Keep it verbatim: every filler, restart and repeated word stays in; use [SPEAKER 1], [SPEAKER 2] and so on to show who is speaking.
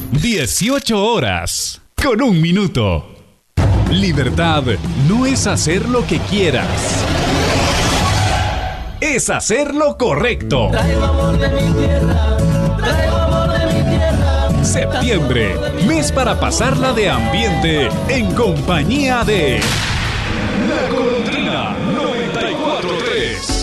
[SPEAKER 1] dieciocho horas con un minuto. Libertad no es hacer lo que quieras. Es hacer lo correcto.
[SPEAKER 2] Traigo amor de mi tierra, traigo amor de mi tierra.
[SPEAKER 1] Septiembre, mes para pasarla de ambiente en compañía de